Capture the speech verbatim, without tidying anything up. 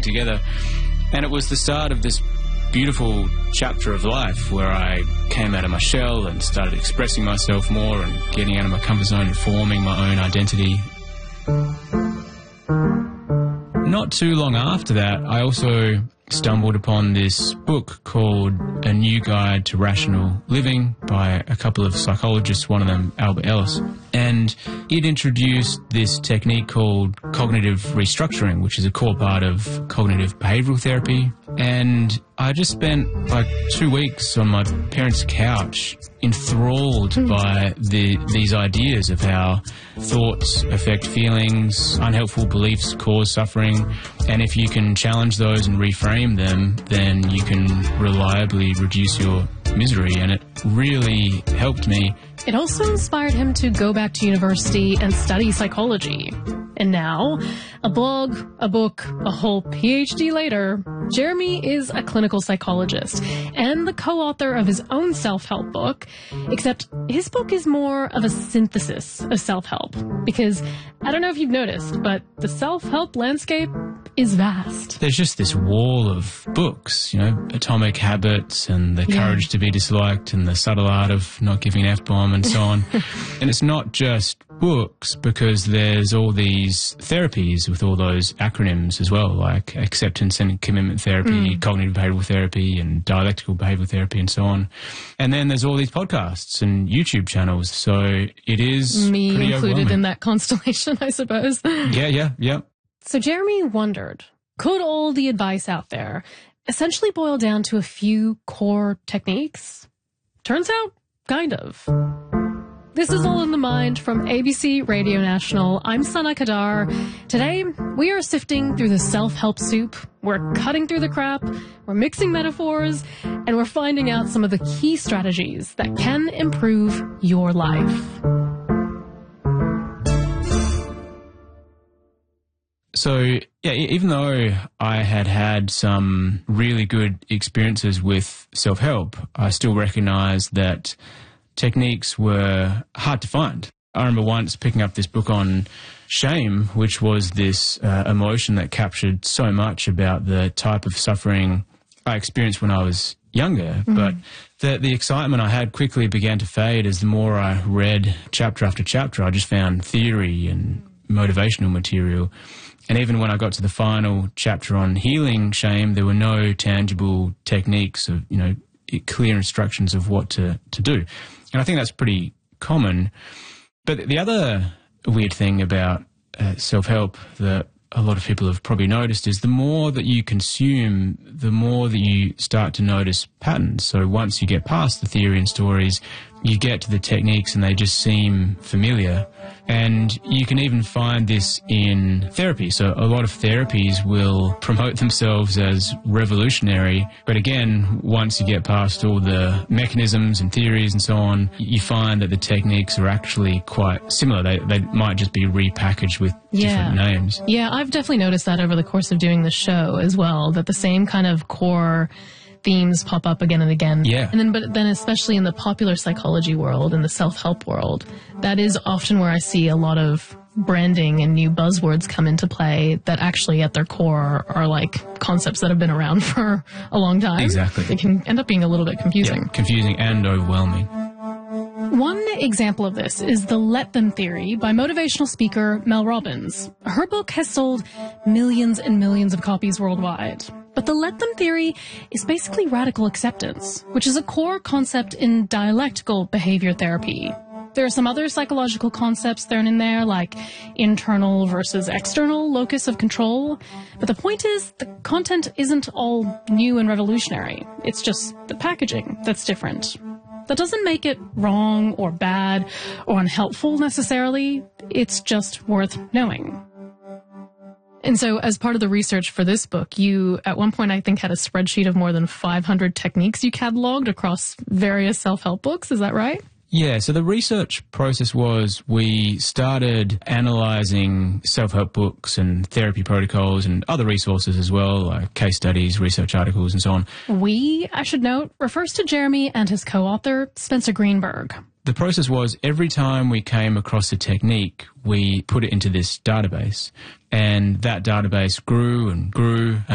together. And it was the start of this beautiful chapter of life where I came out of my shell and started expressing myself more and getting out of my comfort zone and forming my own identity. Not too long after that, I also stumbled upon this book called A New Guide to Rational Living by a couple of psychologists, one of them Albert Ellis. And it introduced this technique called cognitive restructuring, which is a core part of cognitive behavioral therapy. And I just spent like two weeks on my parents' couch enthralled mm. by the, these ideas of how thoughts affect feelings, unhelpful beliefs cause suffering, and if you can challenge those and reframe them, then you can reliably reduce your misery, and it really helped me. It also inspired him to go back to university and study psychology. And now, a blog, a book, a whole P H D later, Jeremy is a clinical psychologist and the co-author of his own self-help book, except his book is more of a synthesis of self-help. Because, I don't know if you've noticed, but the self-help landscape is vast. There's just this wall of books, you know, Atomic Habits and The Courage yeah. to be Disliked and The Subtle Art of Not Giving an F-Bomb and so on. And it's not just books, because there's all these therapies with all those acronyms as well, like acceptance and commitment therapy, mm. cognitive behavioral therapy, and dialectical behavioral therapy, and so on. And then there's all these podcasts and YouTube channels, so it is me pretty included in that constellation, I suppose. Yeah, yeah, yeah. So Jeremy wondered, could all the advice out there essentially boil down to a few core techniques? Turns out, kind of. This is All in the Mind from A B C Radio National. I'm Sana Kadar. Today, we are sifting through the self-help soup. We're cutting through the crap, we're mixing metaphors, and we're finding out some of the key strategies that can improve your life. So, yeah, even though I had had some really good experiences with self-help, I still recognized that techniques were hard to find. I remember once picking up this book on shame, which was this uh, emotion that captured so much about the type of suffering I experienced when I was younger. Mm-hmm. But the, the excitement I had quickly began to fade as the more I read chapter after chapter. I just found theory and motivational material. And even when I got to the final chapter on healing shame, there were no tangible techniques of, you know, clear instructions of what to, to do. And I think that's pretty common. But the other weird thing about uh, self-help that a lot of people have probably noticed is the more that you consume, the more that you start to notice patterns. So once you get past the theory and stories, you get to the techniques and they just seem familiar. And you can even find this in therapy. So a lot of therapies will promote themselves as revolutionary. But again, once you get past all the mechanisms and theories and so on, you find that the techniques are actually quite similar. They, they might just be repackaged with yeah. different names. Yeah, I've definitely noticed that over the course of doing the show as well, that the same kind of core themes pop up again and again. Yeah. And then, but then especially in the popular psychology world and the self-help world, that is often where I see a lot of branding and new buzzwords come into play that actually at their core are like concepts that have been around for a long time. Exactly. It can end up being a little bit confusing. Yeah, confusing and overwhelming. One example of this is the Let Them Theory by motivational speaker Mel Robbins. Her book has sold millions and millions of copies worldwide. But the Let Them Theory is basically radical acceptance, which is a core concept in dialectical behavior therapy. There are some other psychological concepts thrown in there, like internal versus external locus of control. But the point is, the content isn't all new and revolutionary. It's just the packaging that's different. That doesn't make it wrong or bad or unhelpful necessarily. It's just worth knowing. And so as part of the research for this book, you at one point I think had a spreadsheet of more than five hundred techniques you cataloged across various self-help books. Is that right? Yeah, so the research process was we started analysing self-help books and therapy protocols and other resources as well, like case studies, research articles and so on. We, I should note, refers to Jeremy and his co-author, Spencer Greenberg. The process was every time we came across a technique, we put it into this database, and that database grew and grew.